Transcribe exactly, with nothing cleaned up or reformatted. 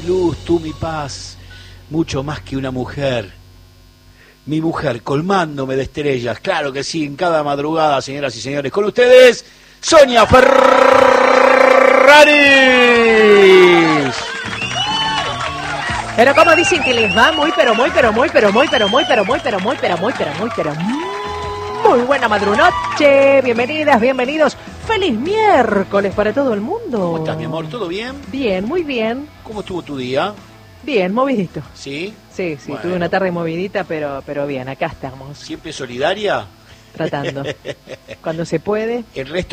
luz, tú mi paz, mucho más que una mujer. Mi mujer colmándome de estrellas, claro que sí, en cada madrugada, señoras y señores, con ustedes, Sonia Ferraris. Pero como dicen que les va muy, pero muy, pero muy, pero muy, pero muy, pero muy, pero muy, pero muy, pero muy, pero muy buena madrunoche. Bienvenidas, bienvenidos. Feliz miércoles para todo el mundo. ¿Cómo estás, mi amor? ¿Todo bien? Bien, muy bien. ¿Cómo estuvo tu día? Bien, movidito. ¿Sí? Sí, sí, Bueno. tuve una tarde movidita, pero, pero bien, acá estamos. ¿Siempre solidaria? Tratando. Cuando se puede. El resto